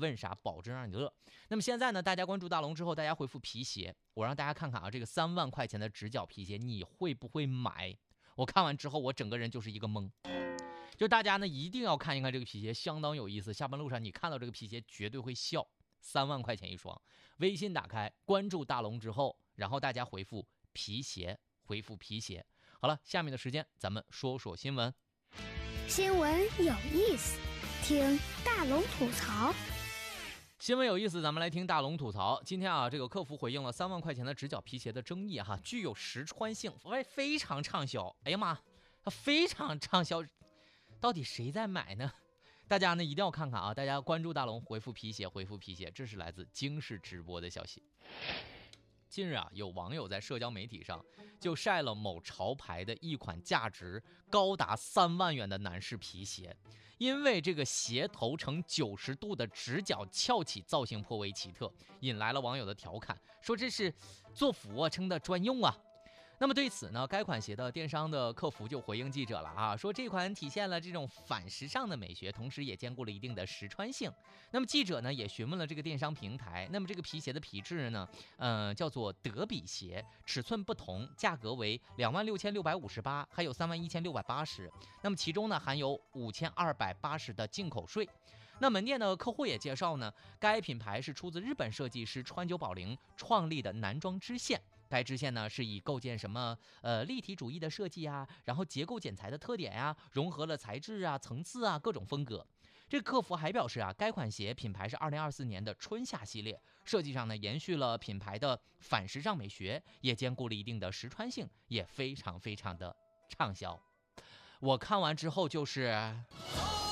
问啥，保证让你乐。那么现在呢，大家关注大龙之后，大家回复皮鞋，我让大家看看啊，这个3万块钱的直角皮鞋，你会不会买？我看完之后，我整个人就是一个懵。就大家呢一定要看一看这个皮鞋，相当有意思。下班路上你看到这个皮鞋绝对会笑，3万块钱一双。微信打开，关注大龙之后，然后大家回复皮鞋，回复皮鞋。好了，下面的时间咱们说说新闻。 新闻有意思，听大龙吐槽。 新闻有意思，咱们来听大龙吐槽。今天啊，这个客服回应了3万块钱的直角皮鞋的争议哈，具有实穿性，非常畅销。哎呀妈，它非常畅销。到底谁在买呢？大家呢一定要看看啊！大家关注大龙，回复皮鞋，回复皮鞋。这是来自京视直播的消息。近日啊，有网友在社交媒体上就晒了某潮牌的一款价值高达3万元的男士皮鞋，因为这个鞋头呈90度的直角翘起，造型颇为奇特，引来了网友的调侃，说这是做俯卧撑的专用啊。那么对此呢，该款鞋的电商的客服就回应记者了啊，说这款体现了这种反时尚的美学，同时也兼顾了一定的实穿性。那么记者呢也询问了这个电商平台，那么这个皮鞋的皮质呢，叫做德比鞋，尺寸不同，价格为26658，还有31680。那么其中呢含有5280的进口税。那门店的客户也介绍呢，该品牌是出自日本设计师川久保玲创立的男装织线。该织线呢是以构建什么立体主义的设计啊，然后结构剪裁的特点呀，融合了材质啊、层次啊各种风格。这个客服还表示啊，该款鞋品牌是2024年的春夏系列，设计上呢延续了品牌的反时尚美学，也兼顾了一定的实穿性，也非常的畅销。我看完之后就是。